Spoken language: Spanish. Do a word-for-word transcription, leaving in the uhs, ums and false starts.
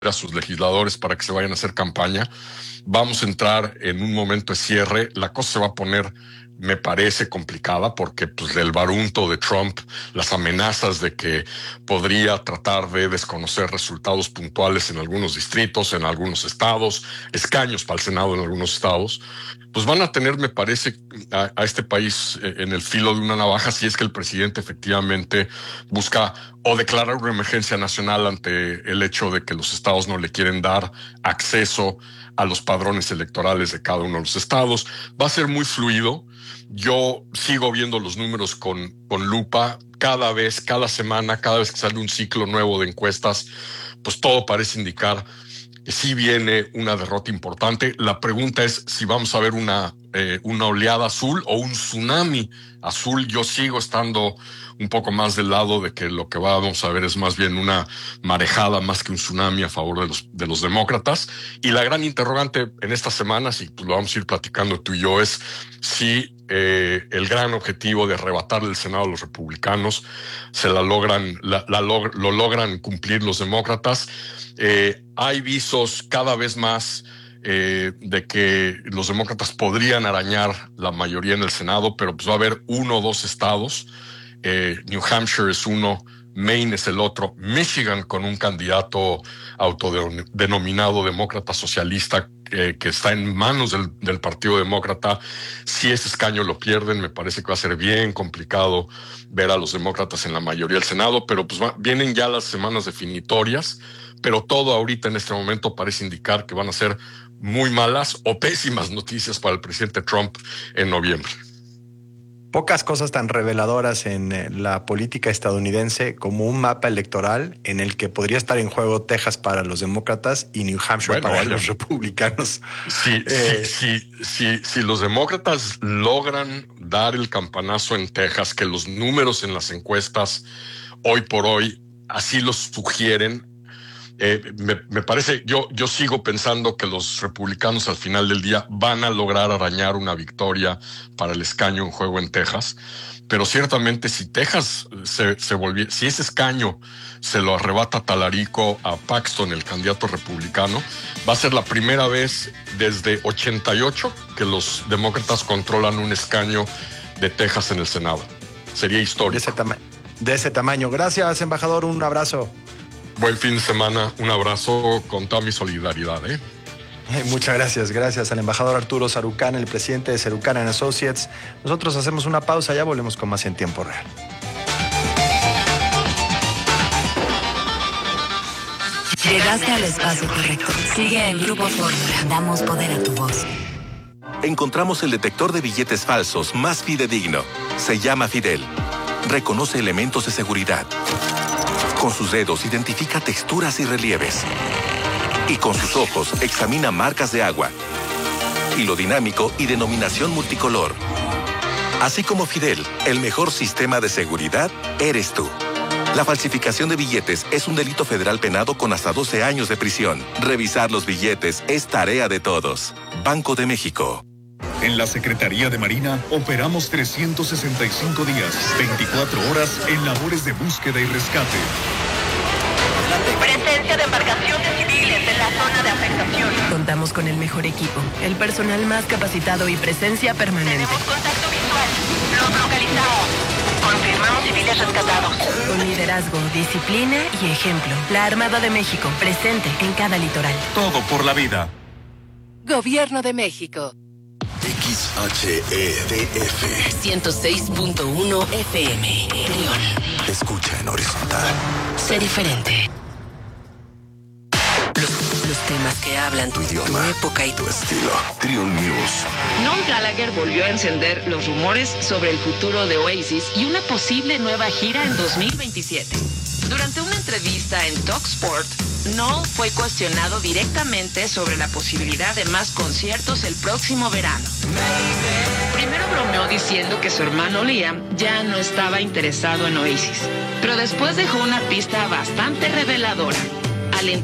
a sus legisladores para que se vayan a hacer campaña. Vamos a entrar en un momento de cierre. La cosa se va a poner, me parece, complicada porque pues del barunto de Trump, las amenazas de que podría tratar de desconocer resultados puntuales en algunos distritos, en algunos estados, escaños para el Senado en algunos estados, pues van a tener, me parece, a, a este país en el filo de una navaja si es que el presidente efectivamente busca o declarar una emergencia nacional ante el hecho de que los estados no le quieren dar acceso a los padrones electorales de cada uno de los estados. Va a ser muy fluido. Yo sigo viendo los números con, con lupa. Cada vez, cada semana, cada vez que sale un ciclo nuevo de encuestas, pues todo parece indicar que sí viene una derrota importante. La pregunta es si vamos a ver una, eh, una oleada azul o un tsunami azul. Yo sigo estando un poco más del lado de que lo que vamos a ver es más bien una marejada más que un tsunami a favor de los, de los demócratas. Y la gran interrogante en estas semanas, y pues lo vamos a ir platicando tú y yo, es si eh, el gran objetivo de arrebatarle el Senado a los republicanos se la logran, la, la log- lo logran cumplir los demócratas. Eh, hay visos cada vez más eh, de que los demócratas podrían arañar la mayoría en el Senado, pero pues va a haber uno o dos estados. Eh, New Hampshire es uno, Maine es el otro, Michigan con un candidato autodenominado demócrata socialista eh, que está en manos del, del Partido Demócrata. Si ese escaño lo pierden, me parece que va a ser bien complicado ver a los demócratas en la mayoría del Senado, pero pues va, vienen ya las semanas definitorias, pero todo ahorita en este momento parece indicar que van a ser muy malas o pésimas noticias para el presidente Trump en noviembre. Pocas cosas tan reveladoras en la política estadounidense como un mapa electoral en el que podría estar en juego Texas para los demócratas y New Hampshire bueno, para vaya. los republicanos. Sí, eh, sí, sí, sí, si los demócratas logran dar el campanazo en Texas, que los números en las encuestas hoy por hoy así los sugieren, Eh, me, me parece, yo, yo sigo pensando que los republicanos al final del día van a lograr arañar una victoria para el escaño en juego en Texas, pero ciertamente si Texas se, se volviera, si ese escaño se lo arrebata Talarico a Paxton, el candidato republicano, va a ser la primera vez desde ochenta y ocho que los demócratas controlan un escaño de Texas en el Senado. Sería histórico. De ese, tama- de ese tamaño. Gracias, embajador, un abrazo. Buen fin de semana, un abrazo con toda mi solidaridad, ¿eh? Muchas gracias, gracias al embajador Arturo Sarucán, el presidente de Sarucán and Associates. Nosotros hacemos una pausa, ya volvemos con más en tiempo real. Llegaste al espacio correcto. Sigue en Grupo Fórmula. Damos poder a tu voz. Encontramos el detector de billetes falsos más fidedigno. Se llama Fidel. Reconoce elementos de seguridad. Con sus dedos identifica texturas y relieves. Y con sus ojos examina marcas de agua. Hilo dinámico y denominación multicolor. Así como Fidel, el mejor sistema de seguridad eres tú. La falsificación de billetes es un delito federal penado con hasta doce años de prisión. Revisar los billetes es tarea de todos. Banco de México. En la Secretaría de Marina operamos trescientos sesenta y cinco días, veinticuatro horas en labores de búsqueda y rescate. Presencia de embarcaciones civiles en la zona de afectación. Contamos con el mejor equipo, el personal más capacitado y presencia permanente. Tenemos contacto visual. Los localizamos. Confirmamos civiles rescatados. Con liderazgo, disciplina y ejemplo. La Armada de México, presente en cada litoral. Todo por la vida. Gobierno de México. X H E D F ciento seis punto uno F M. León. Escucha en horizontal. Sé diferente. Los, los temas que hablan Tu idioma, tu época y tu estilo. Triun News. Noel Gallagher volvió a encender los rumores sobre el futuro de Oasis y una posible nueva gira en dos mil veintisiete. Durante una entrevista en Talksport, Noel fue cuestionado directamente sobre la posibilidad de más conciertos el próximo verano. Primero bromeó diciendo que su hermano Liam ya no estaba interesado en Oasis, pero después dejó una pista bastante reveladora.